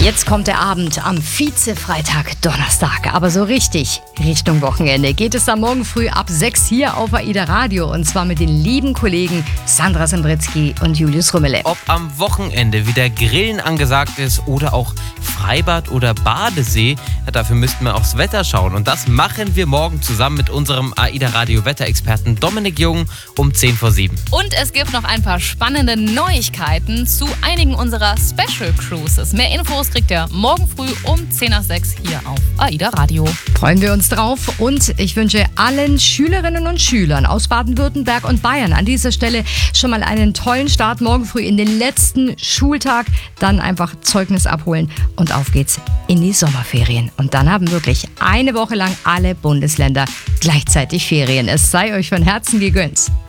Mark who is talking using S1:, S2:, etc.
S1: Jetzt kommt der Abend am Vize-Freitag, Donnerstag. Aber so richtig Richtung Wochenende geht es dann morgen früh ab 6 hier auf AIDA Radio. Und zwar mit den lieben Kollegen Sandra Sembritzky und Julius Rümmele.
S2: Ob am Wochenende wieder Grillen angesagt ist oder auch Freibad oder Badesee, dafür müssten wir aufs Wetter schauen. Und das machen wir morgen zusammen mit unserem AIDA Radio Wetterexperten Dominik Jung um 10 vor 7.
S3: Und es gibt noch ein paar spannende Neuigkeiten zu einigen unserer Special Cruises. Mehr Infos kriegt ihr morgen früh um 10 nach 6 hier auf AIDA Radio.
S1: Freuen wir uns drauf und ich wünsche allen Schülerinnen und Schülern aus Baden-Württemberg und Bayern an dieser Stelle schon mal einen tollen Start morgen früh in den letzten Schultag. Dann einfach Zeugnis abholen und auf geht's in die Sommerferien. Und dann haben wirklich eine Woche lang alle Bundesländer gleichzeitig Ferien. Es sei euch von Herzen gegönnt.